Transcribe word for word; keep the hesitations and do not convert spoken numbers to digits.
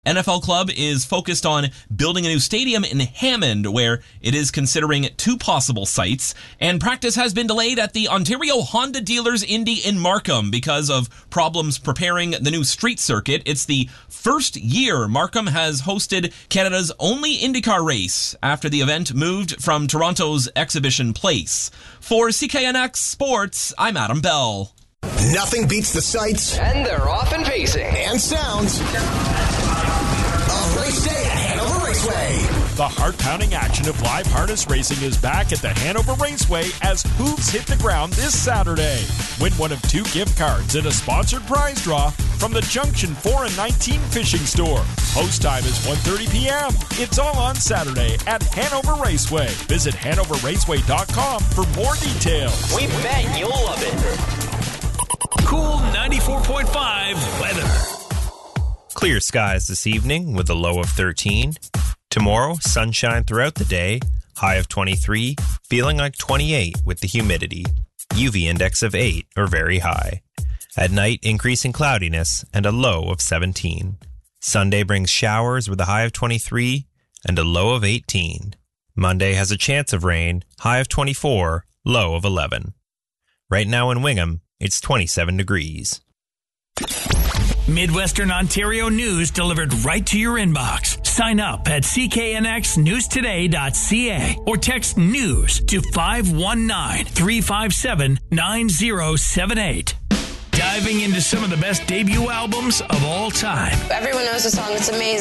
N F L Club is focused on building a new stadium in Hammond, where it is considering two possible sites, and practice has been delayed at the Ontario Honda Dealers Indy in Markham because of problems preparing the new street circuit. It's the first year Markham has hosted Canada's only IndyCar race after the event moved from Toronto's Exhibition Place. For C K N X Sports, I'm Adam Bell. Nothing beats the sights, and they're off and pacing, and sounds of race day at Hanover Raceway. The heart-pounding action of live harness racing is back at the Hanover Raceway as hooves hit the ground this Saturday. Win one of two gift cards and a sponsored prize draw from the Junction four and nineteen Fishing Store. Host time is one thirty p.m. It's all on Saturday at Hanover Raceway. Visit hanover raceway dot com for more details. We bet you'll love it. Cool ninety-four point five weather. Clear skies this evening with a low of thirteen. Tomorrow, sunshine throughout the day, high of twenty-three, feeling like twenty-eight with the humidity. U V index of eight or very high. At night, increasing cloudiness and a low of seventeen. Sunday brings showers with a high of twenty-three and a low of eighteen. Monday has a chance of rain, high of twenty-four, low of eleven. Right now in Wingham, it's twenty-seven degrees. Midwestern Ontario news delivered right to your inbox. Sign up at c k n x news today dot c a or text news to five one nine, three five seven, nine zero seven eight. Diving into some of the best debut albums of all time. Everyone knows the song. It's amazing.